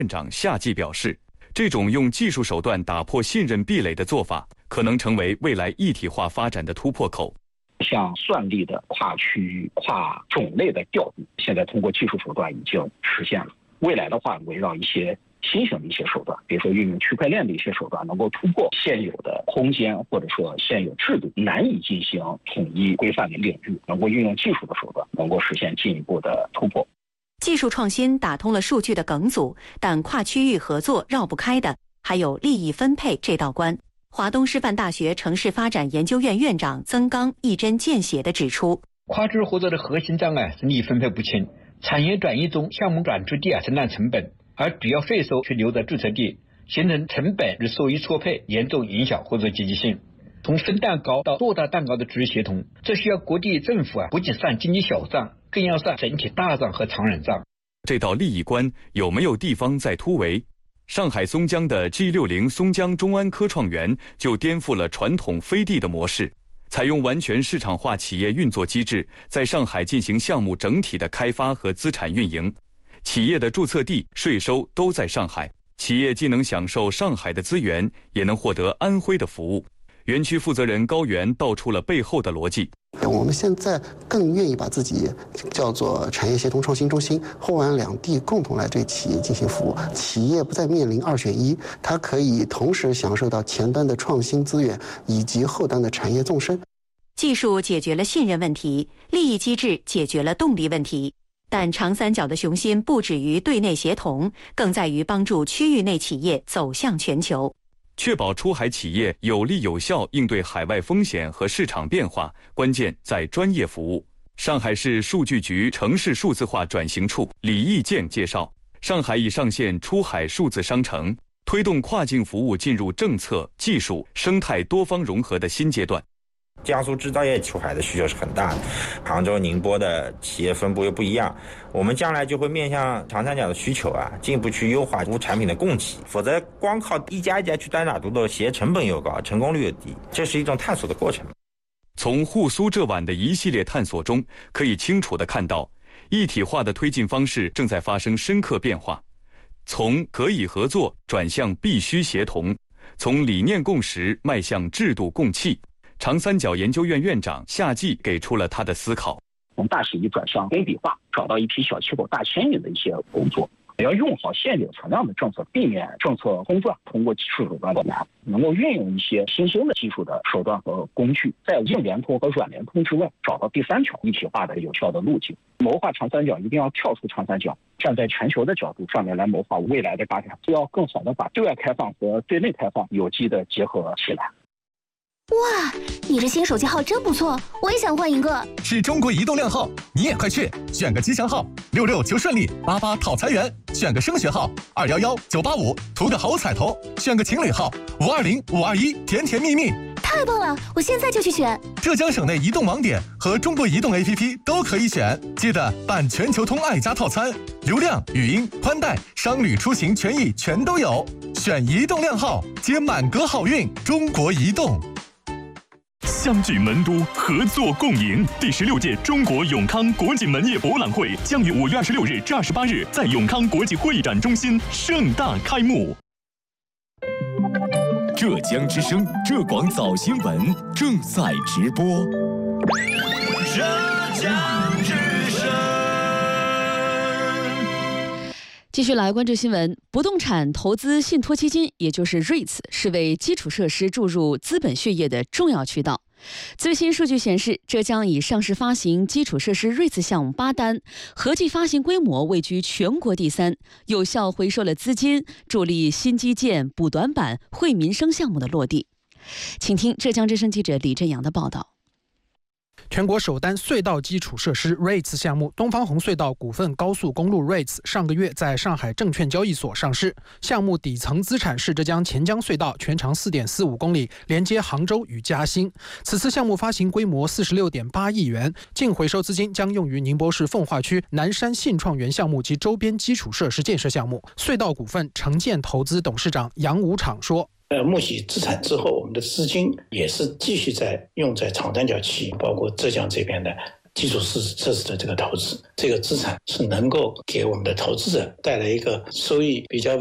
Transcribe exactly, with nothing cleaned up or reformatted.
院长夏季表示，这种用技术手段打破信任壁垒的做法，可能成为未来一体化发展的突破口。 像算力的跨区域、跨种类的调度，现在通过技术手段已经实现了。未来的话，围绕一些新型的一些手段，比如说运用区块链的一些手段，能够突破现有的空间或者说现有制度难以进行统一规范的领域，能够运用技术的手段，能够实现进一步的突破。 技术创新打通了数据的梗阻，但跨区域合作绕不开的还有利益分配这道关。华东师范大学城市发展研究院院长曾刚一针见血地指出， 跨区合作的核心障碍是利益分配不清，产业转移中项目转出地啊承担成本，而主要税收却留在注册地，形成成本与收益错配，严重影响合作积极性。从分蛋糕到做大蛋糕的知识协同，这需要各地政府啊不仅算经济小账，更要算整体大账和长远账。 这道利益关有没有地方在突围？上海松江的 G 六十 松江中安科创园就颠覆了传统飞地的模式，采用完全市场化企业运作机制，在上海进行项目整体的开发和资产运营。企业的注册地、税收都在上海，企业既能享受上海的资源，也能获得安徽的服务。园区负责人高原道出了背后的逻辑。 我们现在更愿意把自己叫做产业协同创新中心，后皖两地共同来对企业进行服务。企业不再面临二选一，它可以同时享受到前端的创新资源以及后端的产业纵深。 技术解决了信任问题，利益机制解决了动力问题。但长三角的雄心不止于对内协同，更在于帮助区域内企业走向全球。 确保出海企业有力有效应对海外风险和市场变化，关键在专业服务。上海市数据局城市数字化转型处李义建介绍，上海已上线出海数字商城，推动跨境服务进入政策、技术、生态多方融合的新阶段。 江苏制造业出海的需求是很大的，杭州、宁波的企业分布又不一样，我们将来就会面向长三角的需求啊，进一步去优化服务产品的供给，否则光靠一家一家去单打独斗，企业成本又高，成功率又低，这是一种探索的过程。 从沪苏浙皖的一系列探索中，可以清楚地看到，一体化的推进方式正在发生深刻变化，从可以合作转向必须协同，从理念共识迈向制度共气。长三角研究院院长夏季给出了他的思考： 从大使一转向工笔化，找到一批小气候大牵引的一些工作，也要用好现有存量的政策，避免政策空转，通过技术手段的难，能够运用一些新兴的技术的手段和工具，在硬联通和软联通之外，找到第三条一体化的有效的路径。谋划长三角一定要跳出长三角，站在全球的角度上面来谋划未来的发展，就要更好的把对外开放和对内开放有机的结合起来。 哇，你这新手机号真不错，我也想换一个。 是中国移动靓号，你也快去选个吉祥号，六六求顺利，八八讨财源；选个升学号，二幺幺九八五，图个好彩头；选个情侣号，五二零五二一，甜甜蜜蜜。 太棒了，我现在就去选。 浙江省内移动网点和中国移动 A P P 都可以选，记得办全球通爱家套餐，流量、语音、宽带、商旅出行权益全都有。选移动靓号，接满格好运。中国移动。 相聚门都，合作共赢。第十六届中国永康国际门业博览会将于五月二十六日至二十八日在永康国际会议展中心盛大开幕。 浙江之声浙广早新闻正在直播。 浙江之声。 继续来关注新闻，不动产投资信托基金，也就是 REITs， 是为基础设施注入资本血液的重要渠道。最新数据显示，浙江已上市发行基础设施 REITs 项目八单，合计发行规模位居全国第三，有效回收了资金，助力新基建、补短板、惠民生项目的落地。请听浙江之声记者李振阳的报道。 全国首单隧道基础设施 REITs 项目东方红隧道股份高速公路 REITs 上个月在上海证券交易所上市。项目底层资产是浙江钱江隧道，全长 四点四五公里，连接杭州与嘉兴。此次项目发行规模 四十六点八亿元，净回收资金将用于宁波市奉化区南山信创园项目及周边基础设施建设项目。隧道股份城建投资董事长杨武场说， 呃，募集资产之后，我们的资金也是继续在用在长三角企业，包括浙江这边的基础设施的这个投资，这个资产是能够给我们的投资者带来一个收益比较